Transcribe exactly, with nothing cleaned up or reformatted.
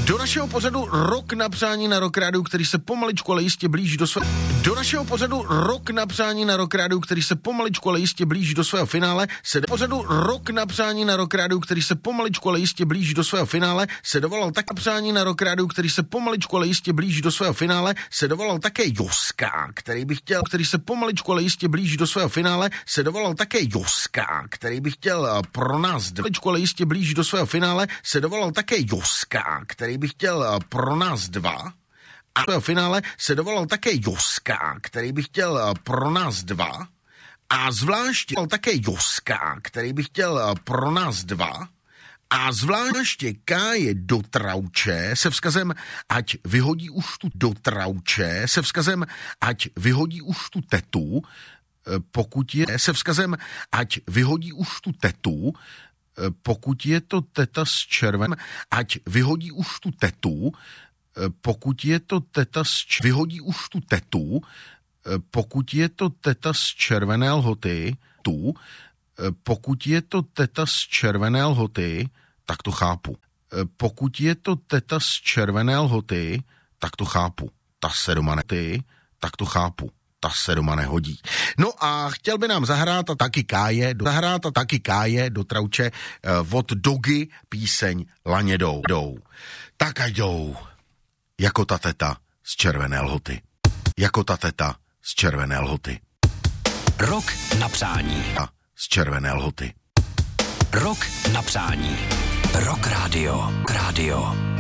Do našeho pořadu Rok na přání na Rock Rádiu, který se pomaličku, ale jistě blíží do svého... Do našeho pořadu Rok na přání na Rock Rádiu, který se pomaličku, ale jistě blíží do svého finále, se do pořadu Rok na přání na Rock Rádiu, který se pomaličku, ale jistě blíží do svého finále, se dovolal tak přání na Rock Rádiu, který se pomaličku, ale jistě blíží do svého finále, se dovolal také Joska, který by chtěl, který se pomaličku, ale jistě blíží do svého finále, se dovolal také Joska, který by chtěl pro nás dvečku, ale jistě blíží do svého finále, se dovolal také Joska, který by chtěl pro nás dva. A v finále se dovolal také Joska, který by chtěl pro nás dva. A zvláště také Joska, který by chtěl pro nás dva. A zvláště Káje do Trauče se vzkazem, ať vyhodí už tu do Trauče, se vzkazem, ať vyhodí už tu tetu, pokud je, se vzkazem, ať vyhodí už tu tetu, pokud je to teta s červenem, ať vyhodí už tu tetu, pokud je to teta s č... vyhodí už tu tetu, pokud je to teta z červené lhoty, tu, pokud je to teta z červené lhoty, tak to chápu. Pokud je to teta z červené lhoty, tak to chápu. Ta se doma ne... ty, tak to chápu. Ta se doma nehodí. No a chtěl by nám zahrát a taky Káje, do, zahrát a taky Káje do Trauče od Dogy píseň Laně jdou. jdou. Tak ať jdou. Jako ta teta z červené lhoty. Jako ta teta z červené lhoty. Rok na přání. A z červené lhoty. Rok na přání. Rock Radio. Radio.